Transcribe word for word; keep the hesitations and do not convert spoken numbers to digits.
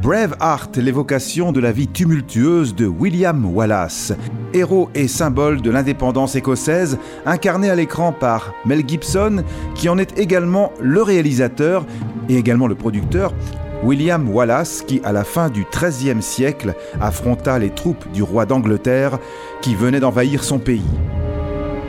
Braveheart, l'évocation de la vie tumultueuse de William Wallace, héros et symbole de l'indépendance écossaise, incarné à l'écran par Mel Gibson, qui en est également le réalisateur et également le producteur. William Wallace, qui à la fin du treizième siècle affronta les troupes du roi d'Angleterre qui venaient d'envahir son pays.